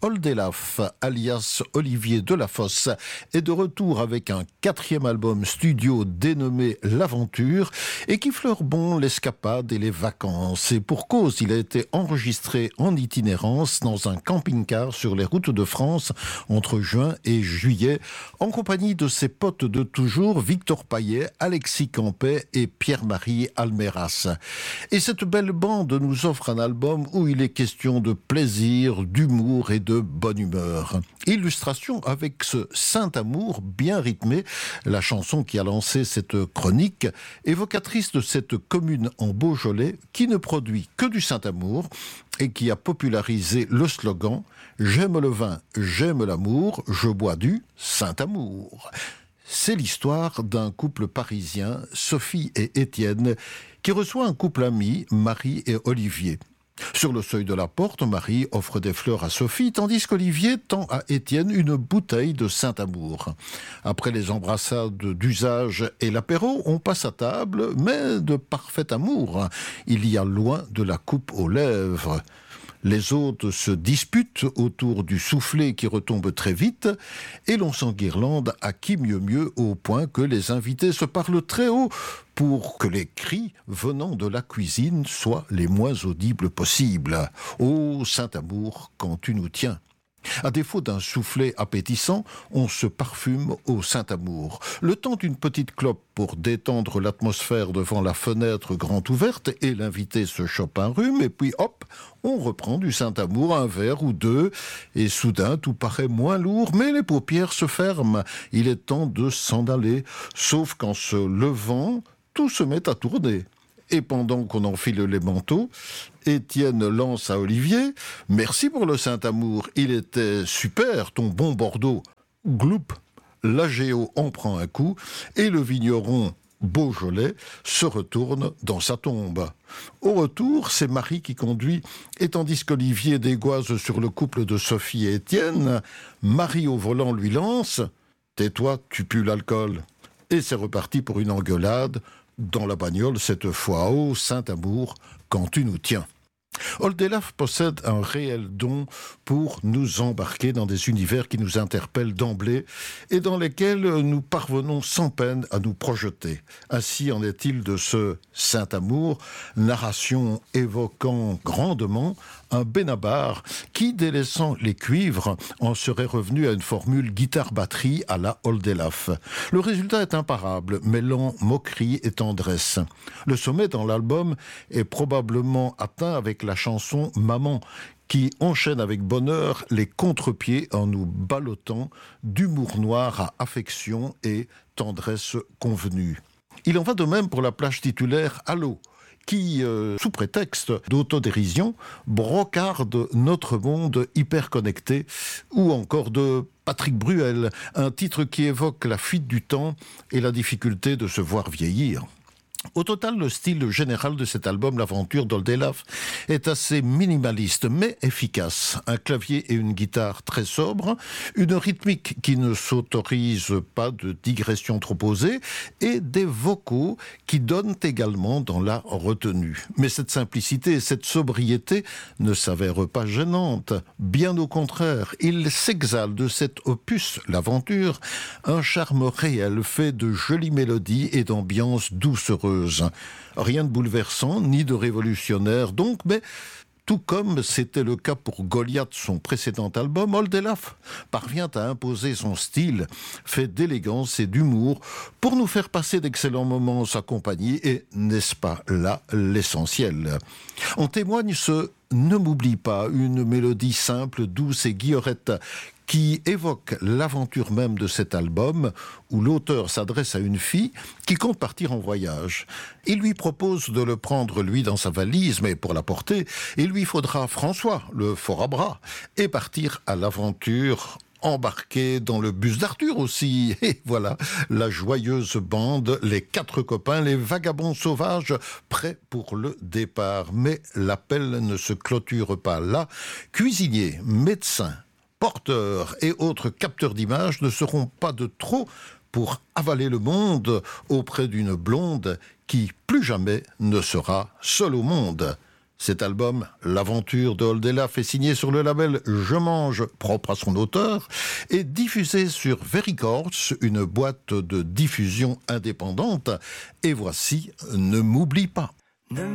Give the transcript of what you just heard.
Oldelaf, alias Olivier Delafosse, est de retour avec un 4e album studio dénommé L'Aventure et qui fleure bon l'escapade et les vacances. Et pour cause, il a été enregistré en itinérance dans un camping-car sur les routes de France entre juin et juillet, en compagnie de ses potes de toujours, Victor Paillet, Alexis Campet et Pierre-Marie Almeras. Et cette belle bande nous offre un album où il est question de plaisir, d'humour et de bonne humeur. Illustration avec ce Saint Amour bien rythmé, la chanson qui a lancé cette chronique, évocatrice de cette commune en Beaujolais qui ne produit que du Saint Amour et qui a popularisé le slogan « J'aime le vin, j'aime l'amour, je bois du Saint Amour ». C'est l'histoire d'un couple parisien, Sophie et Étienne, qui reçoit un couple ami, Marie et Olivier. Sur le seuil de la porte, Marie offre des fleurs à Sophie, tandis qu'Olivier tend à Étienne une bouteille de Saint-Amour. Après les embrassades d'usage et l'apéro, on passe à table, mais de parfait amour. Il y a loin de la coupe aux lèvres. Les hôtes se disputent autour du soufflet qui retombe très vite et l'on s'enguirlande à qui mieux au point que les invités se parlent très haut pour que les cris venant de la cuisine soient les moins audibles possibles. Ô Saint-Amour, quand tu nous tiens! À défaut d'un soufflet appétissant, on se parfume au Saint-Amour. Le temps d'une petite clope pour détendre l'atmosphère devant la fenêtre grande ouverte et l'invité se chope un rhume et puis hop, on reprend du Saint-Amour, un verre ou deux et soudain tout paraît moins lourd mais les paupières se ferment. Il est temps de s'en aller, sauf qu'en se levant, tout se met à tourner. Et pendant qu'on enfile les manteaux, Étienne lance à Olivier « Merci pour le Saint-Amour, il était super, ton bon Bordeaux. » Gloup, la géo en prend un coup et le vigneron Beaujolais se retourne dans sa tombe. Au retour, c'est Marie qui conduit, et tandis qu'Olivier dégoise sur le couple de Sophie et Étienne, Marie au volant lui lance « Tais-toi, tu pues l'alcool. » Et c'est reparti pour une engueulade, dans la bagnole cette fois. Ô Saint-Amour, quand tu nous tiens. Oldelaf possède un réel don pour nous embarquer dans des univers qui nous interpellent d'emblée et dans lesquels nous parvenons sans peine à nous projeter. Ainsi en est-il de ce Saint-Amour, narration évoquant grandement un Benabar qui, délaissant les cuivres, en serait revenu à une formule guitare-batterie à la Oldelaf. Le résultat est imparable, mêlant moquerie et tendresse. Le sommet dans l'album est probablement atteint avec la chanson « Maman », qui enchaîne avec bonheur les contre-pieds en nous ballottant d'humour noir à affection et tendresse convenue. Il en va de même pour la plage titulaire « Allô », qui, sous prétexte d'autodérision, brocarde notre monde hyper connecté, ou encore de Patrick Bruel, un titre qui évoque la fuite du temps et la difficulté de se voir vieillir. Au total, le style général de cet album, L'Aventure d'Oldelaf, est assez minimaliste mais efficace. Un clavier et une guitare très sobres, une rythmique qui ne s'autorise pas de digressions trop osées et des vocaux qui donnent également dans la retenue. Mais cette simplicité et cette sobriété ne s'avèrent pas gênantes. Bien au contraire, il s'exhale de cet opus, L'Aventure, un charme réel fait de jolies mélodies et d'ambiances doucereuses. Rien de bouleversant, ni de révolutionnaire donc, mais tout comme c'était le cas pour Goliath, son précédent album, Oldelaf parvient à imposer son style, fait d'élégance et d'humour, pour nous faire passer d'excellents moments en sa compagnie, et n'est-ce pas là l'essentiel? En témoigne ce « Ne m'oublie pas », une mélodie simple, douce et guillerette, qui évoque l'aventure même de cet album, où l'auteur s'adresse à une fille qui compte partir en voyage. Il lui propose de le prendre, lui, dans sa valise, mais pour la porter, il lui faudra François, le fort à bras, et partir à l'aventure, embarqué dans le bus d'Arthur aussi. Et voilà, la joyeuse bande, les 4 copains, les vagabonds sauvages, prêts pour le départ. Mais l'appel ne se clôture pas là. Cuisiniers, médecins, porteurs et autres capteurs d'images ne seront pas de trop pour avaler le monde auprès d'une blonde qui, plus jamais, ne sera seule au monde. Cet album, L'aventure de Oldelaf, est signé sur le label Je Mange, propre à son auteur, et diffusé sur Vericords, une boîte de diffusion indépendante. Et voici Ne m'oublie pas.